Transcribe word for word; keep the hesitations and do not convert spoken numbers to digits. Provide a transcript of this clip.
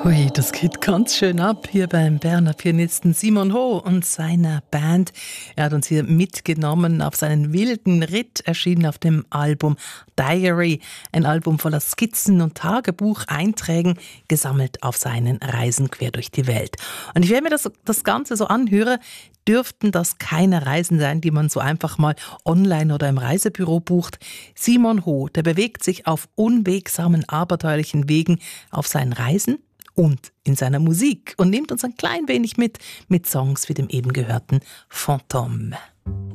Hui, das geht ganz schön ab hier beim Berner Pianisten Simon Ho und seiner Band. Er hat uns hier mitgenommen auf seinen wilden Ritt, erschienen auf dem Album Diary, ein Album voller Skizzen und Tagebucheinträgen, gesammelt auf seinen Reisen quer durch die Welt. Und ich, wenn mir das, das Ganze so anhöre, dürften das keine Reisen sein, die man so einfach mal online oder im Reisebüro bucht. Simon Ho, der bewegt sich auf unwegsamen, abenteuerlichen Wegen auf seinen Reisen und in seiner Musik und nimmt uns ein klein wenig mit, mit Songs wie dem eben gehörten Fantôme.